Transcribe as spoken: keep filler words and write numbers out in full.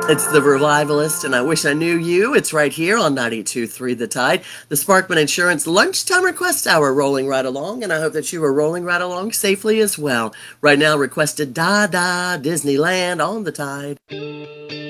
It's the Revivalist, and I wish I knew you. It's right here on ninety-two point three The Tide, the Sparkman Insurance Lunchtime Request Hour rolling right along, and I hope that you are rolling right along safely as well. Right now, requested Da Da Disneyland on the Tide.